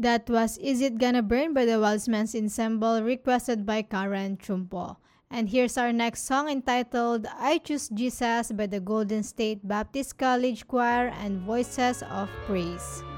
That was Is It Gonna Burn by the Waltzman's Ensemble, requested by Karen Chumpo. And here's our next song entitled I Choose Jesus by the Golden State Baptist College Choir and Voices of Praise.